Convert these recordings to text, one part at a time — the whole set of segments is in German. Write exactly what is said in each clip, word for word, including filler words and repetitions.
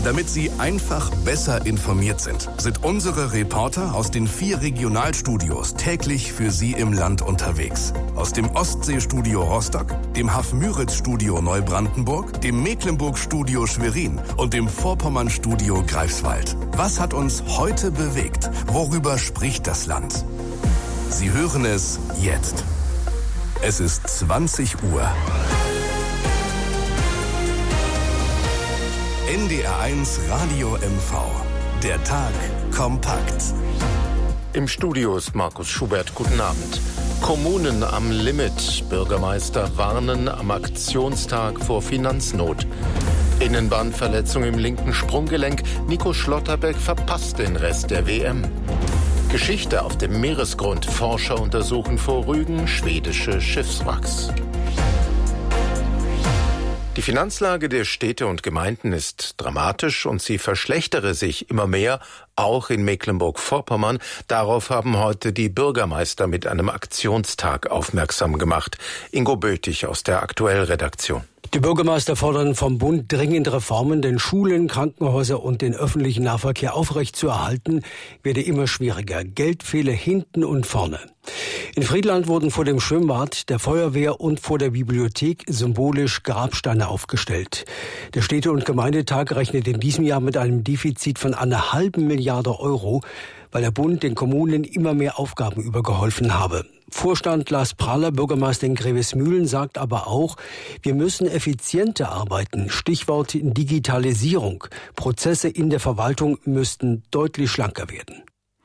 Damit Sie einfach besser informiert sind, sind unsere Reporter aus den vier Regionalstudios täglich für Sie im Land unterwegs. Aus dem Ostseestudio Rostock, dem Hafmüritz-Studio Neubrandenburg, dem Mecklenburg-Studio Schwerin und dem Vorpommern-Studio Greifswald. Was hat uns heute bewegt? Worüber spricht das Land? Sie hören es jetzt. Es ist zwanzig Uhr. N D R eins Radio M V. Der Tag kompakt. Im Studio ist Markus Schubert. Guten Abend. Kommunen am Limit. Bürgermeister warnen am Aktionstag vor Finanznot. Innenbahnverletzung im linken Sprunggelenk. Nico Schlotterbeck verpasst den Rest der W M. Geschichte auf dem Meeresgrund. Forscher untersuchen vor Rügen schwedische Schiffswracks. Die Finanzlage der Städte und Gemeinden ist dramatisch und sie verschlechtere sich immer mehr, auch in Mecklenburg-Vorpommern. Darauf haben heute die Bürgermeister mit einem Aktionstag aufmerksam gemacht. Ingo Bötig aus der Aktuell-Redaktion. Die Bürgermeister fordern vom Bund dringend Reformen, denn Schulen, Krankenhäuser und den öffentlichen Nahverkehr aufrechtzuerhalten, werde immer schwieriger. Geld fehle hinten und vorne. In Friedland wurden vor dem Schwimmbad, der Feuerwehr und vor der Bibliothek symbolisch Grabsteine aufgestellt. Der Städte- und Gemeindetag rechnet in diesem Jahr mit einem Defizit von einer halben Milliarde Euro, weil der Bund den Kommunen immer mehr Aufgaben übergeholfen habe. Vorstand Lars Prahler, Bürgermeister in Grevesmühlen, sagt aber auch, wir müssen effizienter arbeiten. Stichwort Digitalisierung. Prozesse in der Verwaltung müssten deutlich schlanker werden.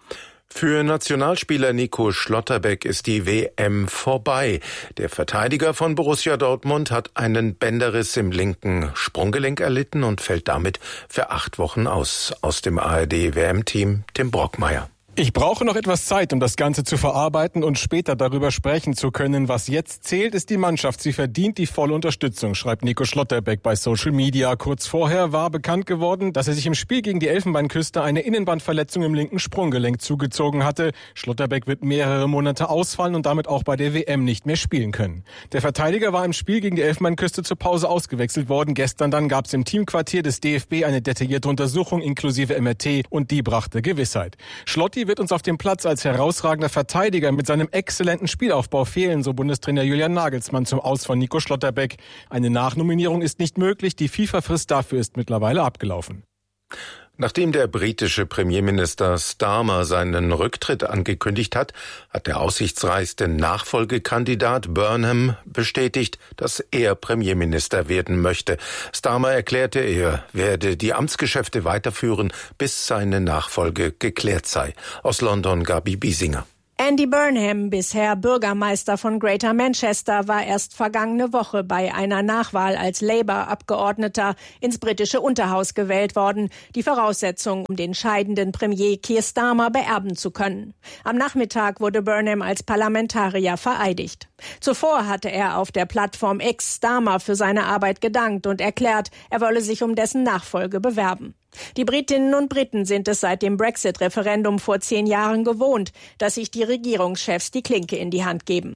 Für Nationalspieler Nico Schlotterbeck ist die W M vorbei. Der Verteidiger von Borussia Dortmund hat einen Bänderriss im linken Sprunggelenk erlitten und fällt damit für acht Wochen aus. Aus dem A R D-W M-Team Tim Brockmeier. Ich brauche noch etwas Zeit, um das Ganze zu verarbeiten und später darüber sprechen zu können. Was jetzt zählt, ist die Mannschaft. Sie verdient die volle Unterstützung, schreibt Nico Schlotterbeck bei Social Media. Kurz vorher war bekannt geworden, dass er sich im Spiel gegen die Elfenbeinküste eine Innenbandverletzung im linken Sprunggelenk zugezogen hatte. Schlotterbeck wird mehrere Monate ausfallen und damit auch bei der W M nicht mehr spielen können. Der Verteidiger war im Spiel gegen die Elfenbeinküste zur Pause ausgewechselt worden. Gestern dann gab es im Teamquartier des D F B eine detaillierte Untersuchung inklusive M R T und die brachte Gewissheit. Schlotti wird uns auf dem Platz als herausragender Verteidiger mit seinem exzellenten Spielaufbau fehlen, so Bundestrainer Julian Nagelsmann zum Aus von Nico Schlotterbeck. Eine Nachnominierung ist nicht möglich, die FIFA-Frist dafür ist mittlerweile abgelaufen. Nachdem der britische Premierminister Starmer seinen Rücktritt angekündigt hat, hat der aussichtsreichste Nachfolgekandidat Burnham bestätigt, dass er Premierminister werden möchte. Starmer erklärte, er werde die Amtsgeschäfte weiterführen, bis seine Nachfolge geklärt sei. Aus London Gabi Biesinger. Andy Burnham, bisher Bürgermeister von Greater Manchester, war erst vergangene Woche bei einer Nachwahl als Labour-Abgeordneter ins britische Unterhaus gewählt worden. Die Voraussetzung, um den scheidenden Premier Keir Starmer beerben zu können. Am Nachmittag wurde Burnham als Parlamentarier vereidigt. Zuvor hatte er auf der Plattform X Starmer für seine Arbeit gedankt und erklärt, er wolle sich um dessen Nachfolge bewerben. Die Britinnen und Briten sind es seit dem Brexit-Referendum vor zehn Jahren gewohnt, dass sich die Regierungschefs die Klinke in die Hand geben.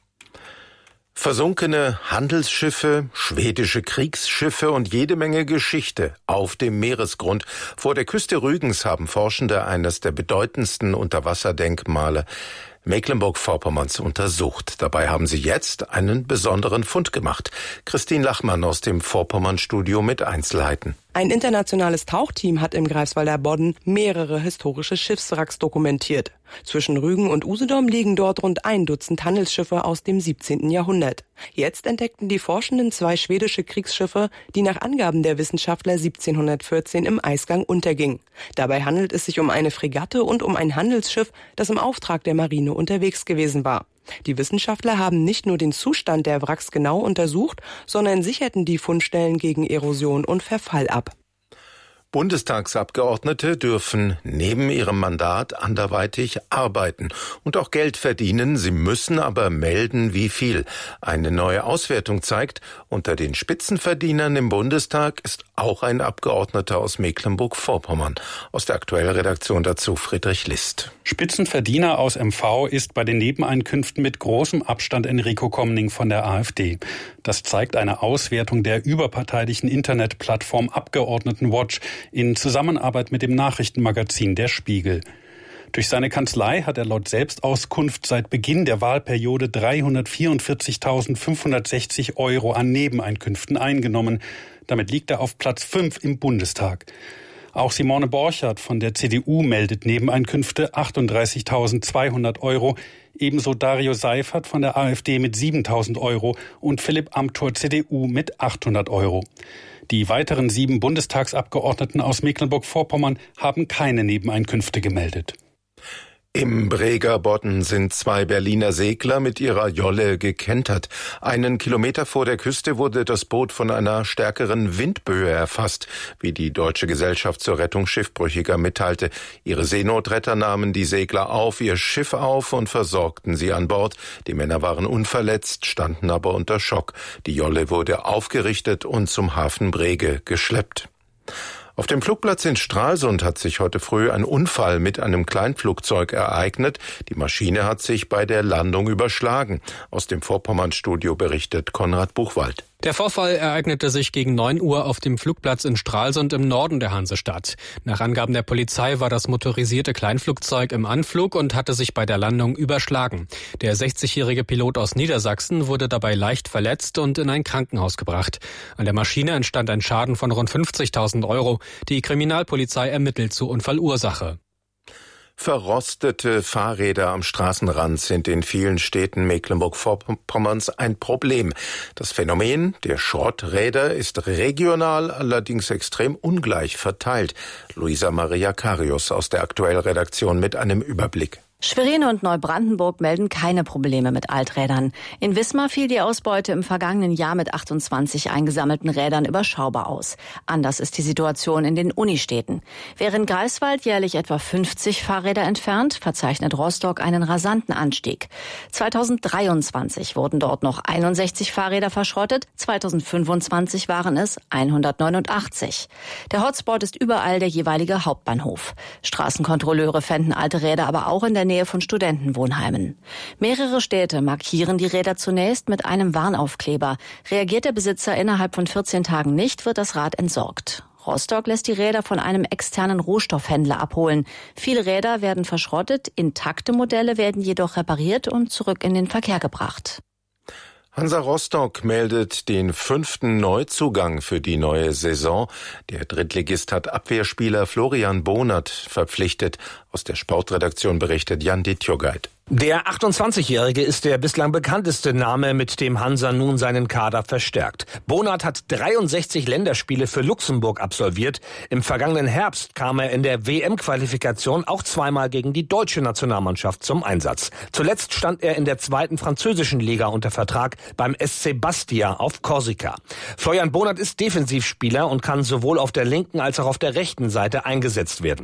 Versunkene Handelsschiffe, schwedische Kriegsschiffe und jede Menge Geschichte auf dem Meeresgrund. Vor der Küste Rügens haben Forschende eines der bedeutendsten Unterwasserdenkmale Mecklenburg-Vorpommerns untersucht. Dabei haben sie jetzt einen besonderen Fund gemacht. Christine Lachmann aus dem Vorpommern-Studio mit Einzelheiten. Ein internationales Tauchteam hat im Greifswalder Bodden mehrere historische Schiffswracks dokumentiert. Zwischen Rügen und Usedom liegen dort rund ein Dutzend Handelsschiffe aus dem siebzehnten Jahrhundert. Jetzt entdeckten die Forschenden zwei schwedische Kriegsschiffe, die nach Angaben der Wissenschaftler siebzehnhundertvierzehn im Eisgang untergingen. Dabei handelt es sich um eine Fregatte und um ein Handelsschiff, das im Auftrag der Marine unterwegs gewesen war. Die Wissenschaftler haben nicht nur den Zustand der Wracks genau untersucht, sondern sicherten die Fundstellen gegen Erosion und Verfall ab. Bundestagsabgeordnete dürfen neben ihrem Mandat anderweitig arbeiten und auch Geld verdienen. Sie müssen aber melden, wie viel. Eine neue Auswertung zeigt, unter den Spitzenverdienern im Bundestag ist auch ein Abgeordneter aus Mecklenburg-Vorpommern. Aus der Aktuellredaktion dazu Friedrich List. Spitzenverdiener aus M V ist bei den Nebeneinkünften mit großem Abstand Enrico Komning von der AfD. Das zeigt eine Auswertung der überparteilichen Internetplattform Abgeordnetenwatch. in Zusammenarbeit mit dem Nachrichtenmagazin Der Spiegel. Durch seine Kanzlei hat er laut Selbstauskunft seit Beginn der Wahlperiode dreihundertvierundvierzigtausendfünfhundertsechzig Euro an Nebeneinkünften eingenommen. Damit liegt er auf Platz fünf im Bundestag. Auch Simone Borchardt von der C D U meldet Nebeneinkünfte achtunddreißigtausendzweihundert Euro. Ebenso Dario Seifert von der AfD mit siebentausend Euro und Philipp Amthor C D U mit achthundert Euro. Die weiteren sieben Bundestagsabgeordneten aus Mecklenburg-Vorpommern haben keine Nebeneinkünfte gemeldet. Im Breger Bodden sind zwei Berliner Segler mit ihrer Jolle gekentert. Einen Kilometer vor der Küste wurde das Boot von einer stärkeren Windböe erfasst, wie die Deutsche Gesellschaft zur Rettung Schiffbrüchiger mitteilte. Ihre Seenotretter nahmen die Segler auf ihr Schiff auf und versorgten sie an Bord. Die Männer waren unverletzt, standen aber unter Schock. Die Jolle wurde aufgerichtet und zum Hafen Brege geschleppt. Auf dem Flugplatz in Stralsund hat sich heute früh ein Unfall mit einem Kleinflugzeug ereignet. Die Maschine hat sich bei der Landung überschlagen. Aus dem Vorpommern-Studio berichtet Konrad Buchwald. Der Vorfall ereignete sich gegen neun Uhr auf dem Flugplatz in Stralsund im Norden der Hansestadt. Nach Angaben der Polizei war das motorisierte Kleinflugzeug im Anflug und hatte sich bei der Landung überschlagen. Der sechzigjährige Pilot aus Niedersachsen wurde dabei leicht verletzt und in ein Krankenhaus gebracht. An der Maschine entstand ein Schaden von rund fünfzigtausend Euro. Die Kriminalpolizei ermittelt zur Unfallursache. Verrostete Fahrräder am Straßenrand sind in vielen Städten Mecklenburg-Vorpommerns ein Problem. Das Phänomen der Schrotträder ist regional allerdings extrem ungleich verteilt. Luisa Maria Karius aus der Aktuellredaktion mit einem Überblick. Schwerin und Neubrandenburg melden keine Probleme mit Alträdern. In Wismar fiel die Ausbeute im vergangenen Jahr mit achtundzwanzig eingesammelten Rädern überschaubar aus. Anders ist die Situation in den Unistädten. Während Greifswald jährlich etwa fünfzig Fahrräder entfernt, verzeichnet Rostock einen rasanten Anstieg. zweitausenddreiundzwanzig wurden dort noch einundsechzig Fahrräder verschrottet, zweitausendfünfundzwanzig waren es hundertneunundachtzig. Der Hotspot ist überall der jeweilige Hauptbahnhof. Straßenkontrolleure fänden alte Räder aber auch in der Nähe von Studentenwohnheimen. Mehrere Städte markieren die Räder zunächst mit einem Warnaufkleber. Reagiert der Besitzer innerhalb von vierzehn Tagen nicht, wird das Rad entsorgt. Rostock lässt die Räder von einem externen Rohstoffhändler abholen. Viele Räder werden verschrottet, intakte Modelle werden jedoch repariert und zurück in den Verkehr gebracht. Hansa Rostock meldet den fünften Neuzugang für die neue Saison. Der Drittligist hat Abwehrspieler Florian Bonert verpflichtet. Aus der Sportredaktion berichtet Jan Dittjogait. Der achtundzwanzigjährige ist der bislang bekannteste Name, mit dem Hansa nun seinen Kader verstärkt. Bonert hat dreiundsechzig Länderspiele für Luxemburg absolviert. Im vergangenen Herbst kam er in der W M-Qualifikation auch zweimal gegen die deutsche Nationalmannschaft zum Einsatz. Zuletzt stand er in der zweiten französischen Liga unter Vertrag beim S C Bastia auf Korsika. Florian Bonert ist Defensivspieler und kann sowohl auf der linken als auch auf der rechten Seite eingesetzt werden.